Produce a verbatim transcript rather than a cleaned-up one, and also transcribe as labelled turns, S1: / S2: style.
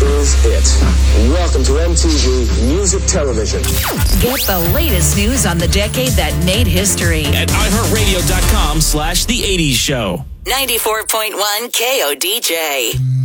S1: is it. Welcome to M T V Music Television.
S2: Get the latest news on the decade that made history
S3: at iHeartRadio.com slash The eighties Show.
S2: ninety-four point one K O D J.